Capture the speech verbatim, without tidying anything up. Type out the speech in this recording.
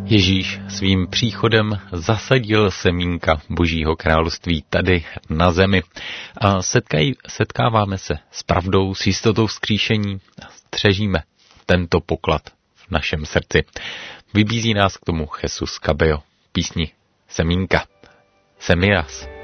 Ježíš svým příchodem zasadil semínka Božího království tady na zemi. A setkaj, setkáváme se s pravdou, s jistotou vzkříšení a střežíme tento poklad v našem srdci. Vybízí nás k tomu Jesus Cabello, písni Semínka. Semíras.